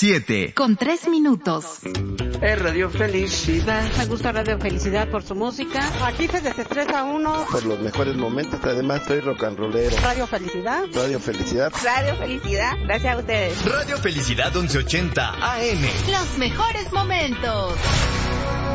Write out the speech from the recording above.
7. Con 3 minutos. Es Radio Felicidad. Me gusta Radio Felicidad por su música. Aquí se desestresa uno. Por los mejores momentos, además soy rock and rollero. Radio Felicidad. Radio Felicidad. Radio Felicidad, gracias a ustedes. Radio Felicidad 1180 AM. Los mejores momentos.